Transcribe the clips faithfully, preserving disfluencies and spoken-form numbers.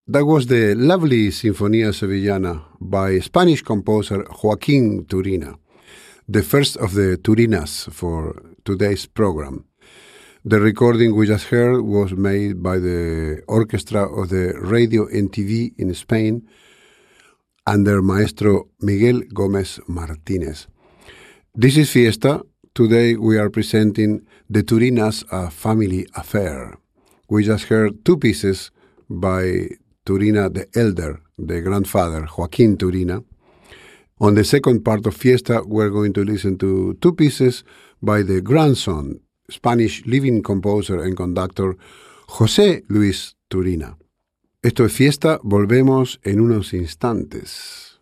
That was the lovely Sinfonía Sevillana by Spanish composer Joaquín Turina, the first of the Turinas for today's program. The recording we just heard was made by the orchestra of the Radio N T V in Spain under Maestro Miguel Gómez Martínez. This is Fiesta. Today we are presenting the Turinas, a family affair. We just heard two pieces by Turina the Elder, the grandfather, Joaquín Turina. On the second part of Fiesta, we're going to listen to two pieces by the grandson, Spanish living composer and conductor, José Luis Turina. Esto es Fiesta, volvemos en unos instantes.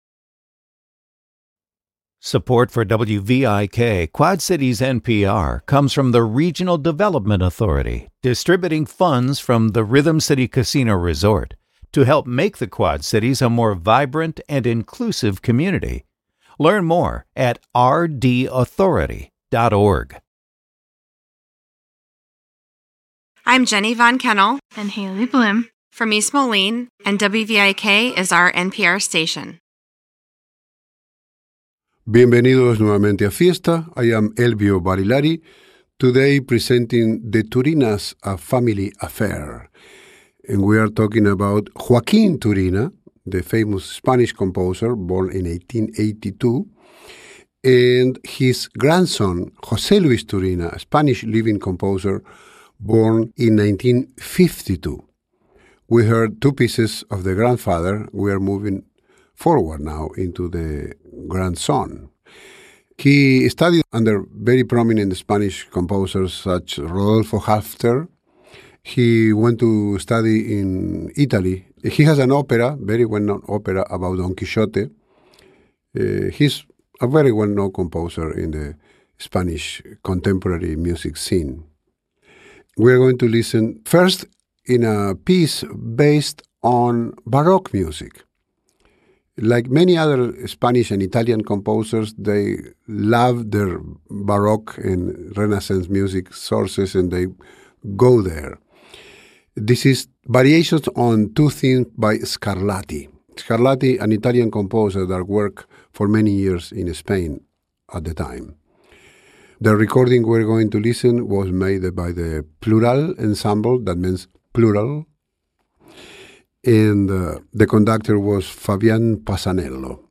Support for W V I K Quad Cities N P R comes from the Regional Development Authority, distributing funds from the Rhythm City Casino Resort to help make the Quad Cities a more vibrant and inclusive community. Learn more at r d authority dot org. I'm Jenny Von Kennel and Haley Bloom from East Moline, and W V I K is our N P R station. Bienvenidos nuevamente a Fiesta. I am Elvio Barilari, today presenting the Turinas, a family affair. And we are talking about Joaquín Turina, the famous Spanish composer born in eighteen eighty-two, and his grandson, José Luis Turina, a Spanish living composer born in nineteen fifty-two. We heard two pieces of the grandfather. We are moving forward now into the grandson. He studied under very prominent Spanish composers such as Rodolfo Halffter. He went to study in Italy. He has an opera, very well-known opera about Don Quixote. Uh, he's a very well-known composer in the Spanish contemporary music scene. We're going to listen first in a piece based on Baroque music. Like many other Spanish and Italian composers, they love their Baroque and Renaissance music sources and they go there. This is variations on two themes by Scarlatti. Scarlatti, an Italian composer that worked for many years in Spain at the time. The recording we're going to listen was made by the Plural Ensemble, that means plural, and uh, the conductor was Fabian Pasanello.